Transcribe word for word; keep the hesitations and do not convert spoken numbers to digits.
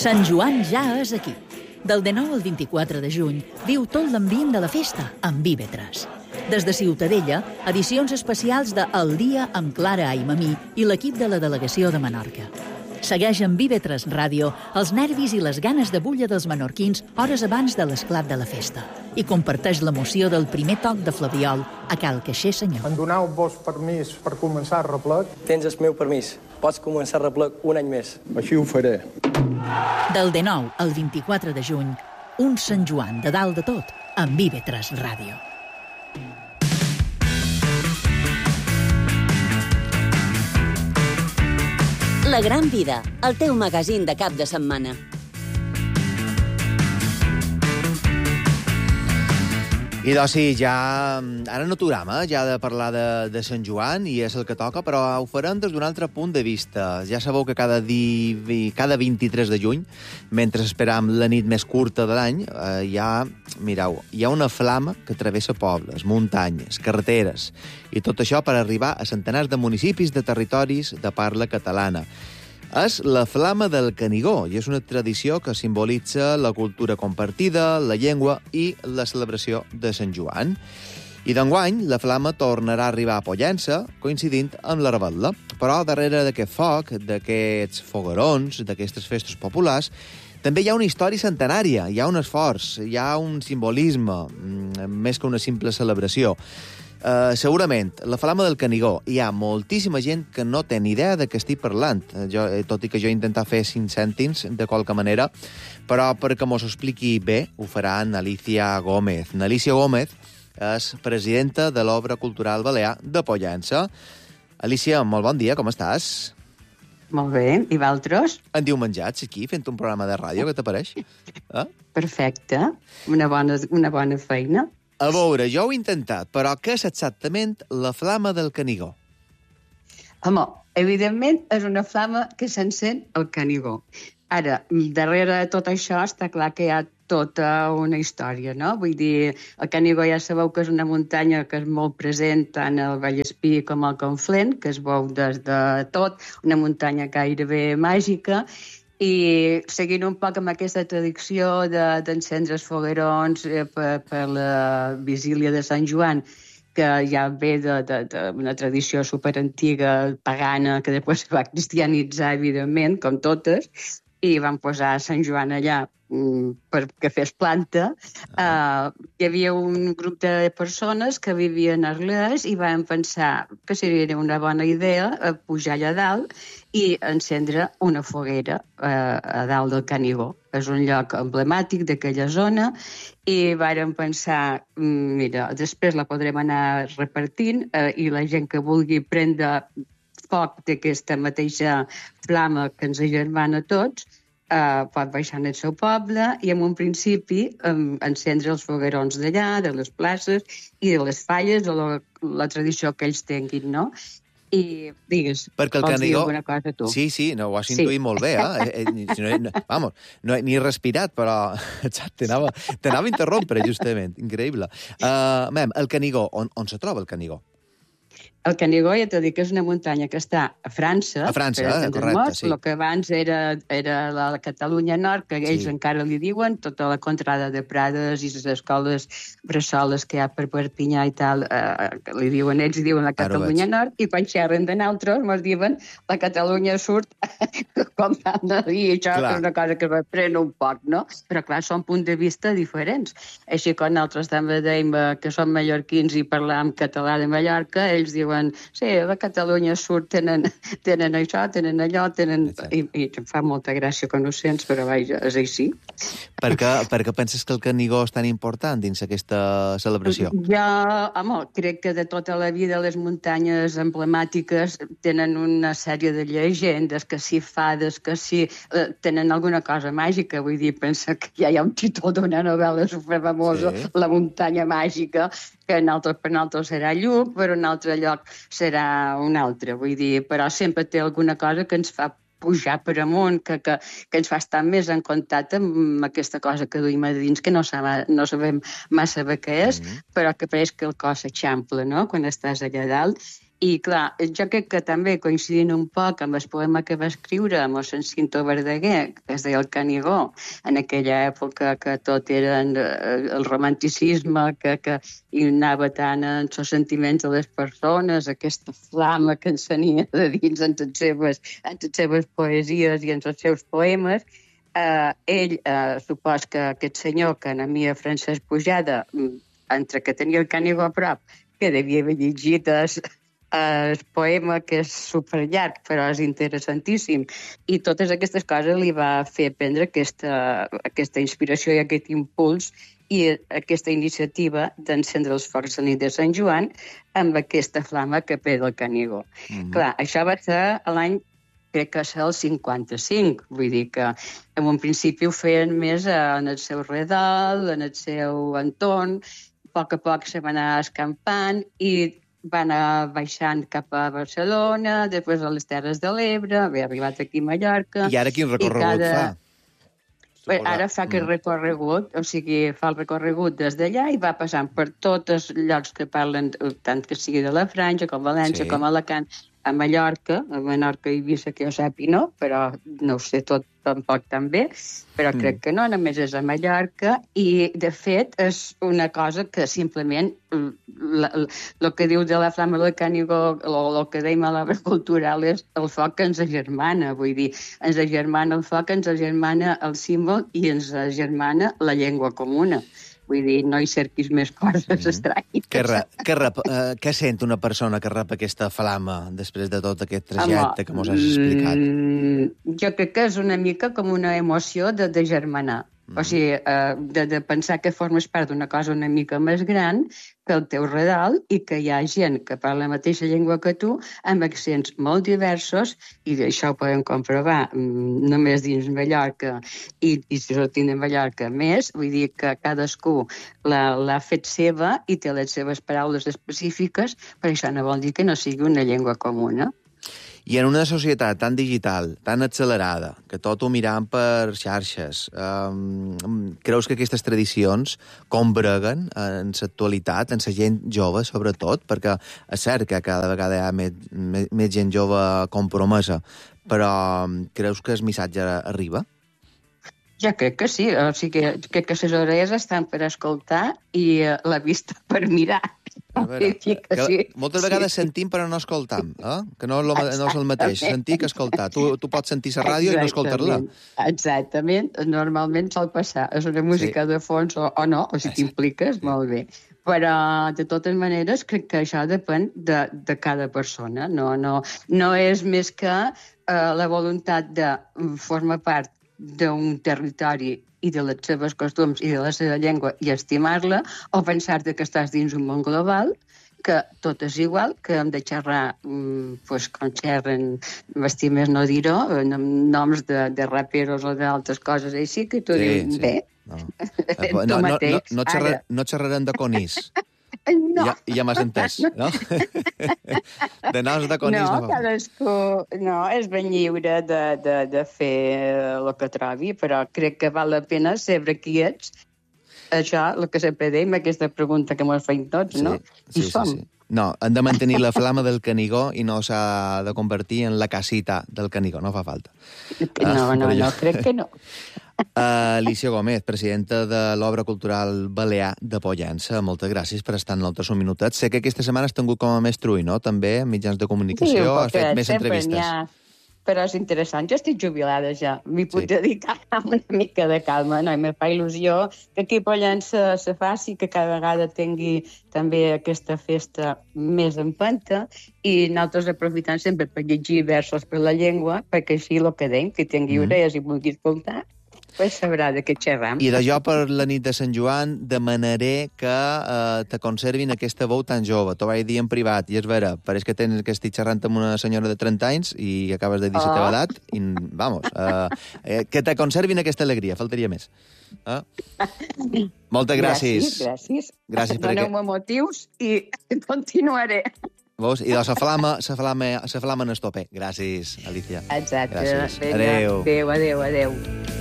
Sant Joan ja és aquí. Del dinou al vint-i-quatre de juny viu tot l'ambient de la festa amb Vive tres. Des de Ciutadella, edicions especials de El dia amb Clara Aimamí i l'equip de la delegació de Menorca. Segueix amb Vive tres Ràdio els nervis i les ganes de bulla dels menorquins hores abans de l'esclat de la festa i comparteix l'emoció del primer toc de flabiol a Cal Caixer Senyor. Em doneu-vos permís per començar el replec? Tens el meu permís. Pots començar el replec un any més. Així ho faré. Del dinou al vint-i-quatre de juny, un Sant Joan de dalt de tot amb Vive tres Ràdio. La Gran Vida, el teu magazín de cap de setmana. I doncs sí, ja... Ara no aturam, eh? Ja de parlar de, de Sant Joan, i és el que toca, però ho farem des d'un altre punt de vista. Ja sabeu que cada, di... cada vint-i-tres de juny, mentre esperam la nit més curta de l'any, eh, hi ha, mireu, hi ha una flama que travessa pobles, muntanyes, carreteres, i tot això per arribar a centenars de municipis de territoris de parla catalana. És la Flama del Canigó, i és una tradició que simbolitza la cultura compartida, la llengua i la celebració de Sant Joan. I d'enguany, la Flama tornarà a arribar a Pollença, coincidint amb la Revetlla. Però darrere d'aquest foc, d'aquests foguerons, d'aquestes festes populars, també hi ha una història centenària, hi ha un esforç, hi ha un simbolisme, més que una simple celebració. Uh, segurament, la Flama del Canigó, hi ha moltíssima gent que no té ni idea de què estic parlant, jo, tot i que jo he intentat fer cinc cèntims de qualque manera, però perquè mos ho expliqui bé, ho farà Alicia Gómez. Alicia Gómez és presidenta de l'Obra Cultural Balear de Pollença. Alicia, molt bon dia, com estàs? Molt bé, i vosaltres? En diu menjats aquí, fent un programa de ràdio, què t'apareix? Eh? Perfecte, una bona, una bona feina. A veure, jo ho he intentat, però què és exactament la Flama del Canigó? Home, evidentment és una flama que s'encén al Canigó. Ara, darrere de tot això està clar que hi ha tota una història, no? Vull dir, el Canigó ja sabeu que és una muntanya que és molt present tant al Vallespí com al Conflent, que es veu des de tot, una muntanya gairebé màgica, i seguint un poc amb aquesta tradició d'encendre els foguerons eh, per, per la vigília de Sant Joan, que ja ve d'una tradició superantiga, pagana, que després va cristianitzar, evidentment, com totes, i van posar Sant Joan allà perquè fes planta. Uh, hi havia un grup de persones que vivien a Arles i van pensar que seria una bona idea pujar allà dalt i encendre una foguera uh, a dalt del Canigó. És un lloc emblemàtic d'aquella zona i varen pensar, mira, després la podrem anar repartint uh, i la gent que vulgui prendre foc d'aquesta mateixa flama que ens agermana a tots Uh, pot baixar en el seu poble i en un principi um, encendre els foguerons d'allà, de les places i de les falles o la, la tradició que ells tinguin, no? I digues, perquè el vols Canigó... dir alguna cosa tu? Sí, sí, no, ho has intuït sí. molt bé, eh? No, no, vamos, no he ni respirat, però exacte, t'anava a interrompre, justament, increïble. Uh, mem, el Canigó, on, on se troba el Canigó? El Canigó, ja t'ho dic, és una muntanya que està a França. A França, eh? Correcte, sí. El que abans era, era la Catalunya Nord, que ells sí. encara li diuen, tota la contrada de Prades i les escoles bressoles que hi ha per Perpinyà i tal, eh, li diuen ells, diuen la Catalunya Nord, i quan xerren de nosaltres, ens diuen la Catalunya Sud, com han de dir, això clar. És una cosa que m'aprèn un poc, no? Però clar, són punts de vista diferents. Així que nosaltres també dèiem que som mallorquins i parlam català de Mallorca, ells diuen sí, la Catalunya Sud tenen, tenen això, tenen allò, tenen... I, i em fa molta gràcia que no ho sents, però vaja, és així. Per què, per què penses que el Canigó és tan important dins aquesta celebració? Jo, home, crec que de tota la vida les muntanyes emblemàtiques tenen una sèrie de llegendes, que si fades, que si eh, tenen alguna cosa màgica, vull dir, pensa que ja hi ha un títol d'una novel·la superfamosa, sí. La muntanya màgica, que en altre, per nosaltres serà Lluc, per un altre lloc serà un altre, vull dir, però sempre té alguna cosa que ens fa pujar per amunt, que, que, que ens fa estar més en contacte amb aquesta cosa que duim a dins, que no, sab, no sabem massa bé què és, mm-hmm. però que pareix que el cos s'eixampla, no?, quan estàs allà dalt. I, clar, jo crec que també coincidint un poc amb el poema que va escriure mossèn Cinto Verdaguer, que es deia El Canigó, en aquella època que tot era el romanticisme, que, que hi anava tant en els sentiments de les persones, aquesta flama que encenia de dins en les seves, en les seves poesies i en els seus poemes. Uh, ell, uh, supos que aquest senyor, que anemia Francesc Pujada, entre que tenia el Canigó a prop, que devia haver llegit el, el poema, que és superllarg, però és interessantíssim, i totes aquestes coses li va fer prendre aquesta, aquesta inspiració i aquest impuls i aquesta iniciativa d'encendre els focs de nit de Sant Joan amb aquesta flama que ve del Canigó. Mm-hmm. Clar, això va ser l'any crec que és el cinquanta-cinc, vull dir que en un principi ho feien més en el seu redol, en el seu entorn, a poc a poc se va anar escampant i va anar baixant cap a Barcelona, després a les Terres de l'Ebre, havia arribat aquí a Mallorca... I ara quin recorregut cada... fa? Bé, ara fa aquest recorregut, o sigui, fa el recorregut des d'allà i va passant per tots els llocs que parlen, tant que sigui de la Franja, com València, sí. com Alacant, a Mallorca, a Menorca i Eivissa, que jo sàpiga no, però no ho sé tot tampoc també, però mm. crec que no, només és a Mallorca, i de fet és una cosa que simplement el que diu de la flama del Canigó, el que dèiem a l'obra cultural és el foc que ens agermana, vull dir, ens agermana el foc, ens agermana el símbol i ens agermana la llengua comuna. Vull dir, no hi cerquis més coses mm-hmm. estranyes. Què, rep, què, rep, uh, què sent una persona que rep aquesta flama després de tot aquest trajecte que mos has explicat? Mm, jo crec que és una mica com una emoció de, de germanar. Mm. O sigui, uh, de, de pensar que formes part d'una cosa una mica més gran que el teu redol i que hi ha gent que parla la mateixa llengua que tu amb accents molt diversos i això ho podem comprovar mm, només dins Mallorca i, i si sortint de Mallorca més, vull dir que cadascú l'ha fet seva i té les seves paraules específiques, però això no vol dir que no sigui una llengua comuna. I en una societat tan digital, tan accelerada, que tot ho miram per xarxes, um, creus que aquestes tradicions combreguen en l'actualitat, en la gent jove, sobretot? Perquè és cert que cada vegada hi ha més, més, més gent jove compromesa, però creus que el missatge arriba? Ja crec que sí, o sigui, crec que les orelles estan per escoltar i la vista per mirar. Veure, que sí. Moltes vegades sí. sentim però no escoltam, eh? Que no, no és el mateix, sentir que escoltar. Tu, tu pots sentir la ràdio i no escoltar-la. Exactament, normalment sol passar. És una música sí. de fons o, o no, o si t'impliques, sí. molt bé. Però, de totes maneres, crec que això depèn de, de cada persona. No, no, no és més que uh, la voluntat de formar part d'un territori i de les seves costums i de la seva llengua i estimar-la, o pensar-te que estàs dins un món global, que tot és igual, que hem de xerrar mmm, pues, com xerren, vestir més no dir-ho, noms de, de raperos o d'altres coses així, que tu sí, dius, sí. bé, no. no, no, no, no, xerrar, no xerrarem de conís. No. Ja, ja m'has entès, no? De noms de conís no. No, cadascú no, és ben lliure de, de, de fer el que trobi, però crec que val la pena saber qui ets. Això, el que sempre dèiem, aquesta pregunta que ens feim tots, sí, no? Sí, I som. Sí, sí. No, hem de mantenir la flama del Canigó i no s'ha de convertir en la casita del Canigó, no fa falta. No, no, no, crec que no. Uh, Alicia Gómez, presidenta de l'Obra Cultural Balear de Pollença, moltes gràcies per estar en nosaltres un minutet. Sé que aquesta setmana has tingut com a més trull, no? També, mitjans de comunicació, sí, has fet més entrevistes. Però és interessant. Jo estic jubilada ja. M'hi puc sí. dedicar amb una mica de calma. No? I me fa il·lusió que aquí a Pollença se faci, que cada vegada tingui també aquesta festa més empenta i nosaltres aprofitant sempre per llegir versos per la llengua, perquè així el que deim, que tingui mm. orelles i vulgui escoltar, pues sabrà de què xerram. I d'allò per la nit de Sant Joan demanaré que eh, te conservin aquesta veu tan jove. T'ho vaig dir en privat, i és vera, pareix que, tens, que estic xerrant amb una senyora de trenta anys i acabes de dir oh. la teva edat, i vamos, eh, eh, que te conservin aquesta alegria, faltaria més. Eh? Moltes gràcies. Gràcies, gràcies. gràcies Doneu-me perquè... motius i continuaré. Vos? I doncs la flama, la flama, la flama en el tope. Gràcies, Alicia. Exacte. Gràcies. Vinga. Adéu. Adéu, adéu, adéu.